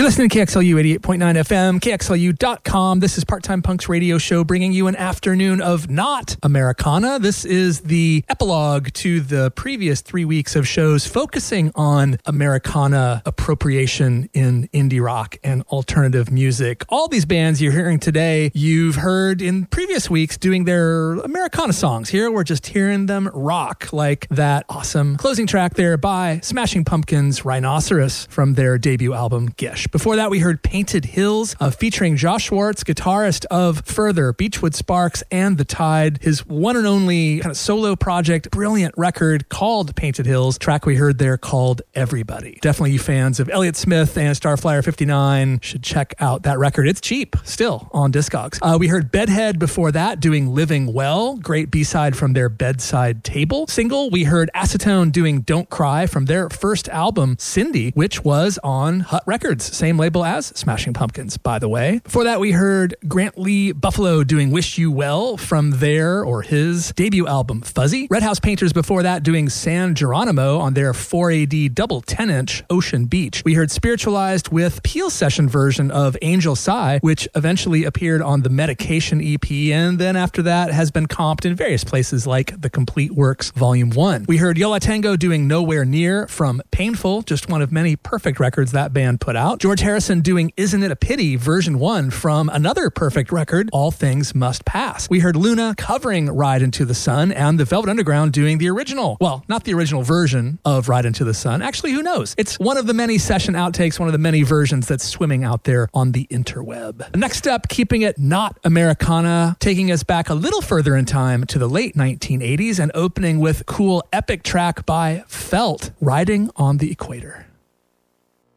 You're listening to KXLU 88.9 FM, KXLU.com. This is Part-Time Punks radio show bringing you an afternoon of not Americana. This is the epilogue to the previous 3 weeks of shows focusing on Americana appropriation in indie rock and alternative music. All these bands you're hearing today, you've heard in previous weeks doing their Americana songs. Here we're just hearing them rock, like that awesome closing track there by Smashing Pumpkins' Rhinoceros from their debut album, Gish. Before that, we heard Painted Hills, featuring Josh Schwartz, guitarist of Further, Beechwood Sparks, and The Tide. His one and only kind of solo project, brilliant record called Painted Hills. Track we heard there called Everybody. Definitely you fans of Elliott Smith and Starflyer 59 should check out that record. It's cheap still on Discogs. We heard Bedhead before that doing Living Well, great B-side from their Bedside Table single. We heard Acetone doing Don't Cry from their first album, Cindy, which was on Hut Records, same label as Smashing Pumpkins, by the way. Before that, we heard Grant Lee Buffalo doing Wish You Well from their, or his, debut album, Fuzzy. Red House Painters before that doing San Geronimo on their 4AD double 10-inch Ocean Beach. We heard Spiritualized with Peel Session version of Angel Sigh, which eventually appeared on the Medication EP, and then after that has been comped in various places like The Complete Works Volume 1. We heard Yo La Tengo doing Nowhere Near from Painful, just one of many perfect records that band put out. George Harrison doing Isn't It a Pity version 1 from another perfect record, All Things Must Pass. We heard Luna covering Ride Into the Sun and the Velvet Underground doing the original, well, not the original version of Ride Into the Sun. Actually, who knows? It's one of the many session outtakes, one of the many versions that's swimming out there on the interweb. Next up, keeping it not Americana, taking us back a little further in time to the late 1980s and opening with cool epic track by Felt, Riding on the Equator.